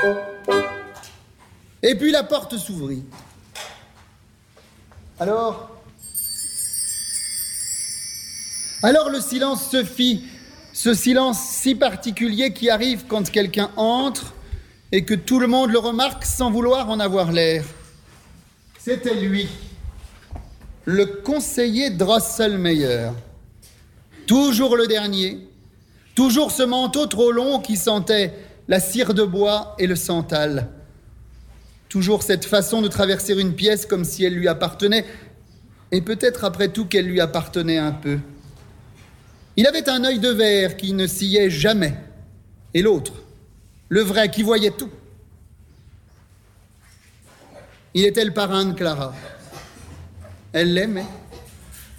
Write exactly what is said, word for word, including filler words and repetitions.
Et puis la porte s'ouvrit. Alors, alors le silence se fit, ce silence si particulier qui arrive quand quelqu'un entre et que tout le monde le remarque sans vouloir en avoir l'air. C'était lui, le conseiller Drosselmeyer. Toujours le dernier, toujours ce manteau trop long qui sentait la cire de bois et le santal. Toujours cette façon de traverser une pièce comme si elle lui appartenait, et peut-être après tout qu'elle lui appartenait un peu. Il avait un œil de verre qui ne sciait jamais, et l'autre, le vrai, qui voyait tout. Il était le parrain de Clara. Elle l'aimait.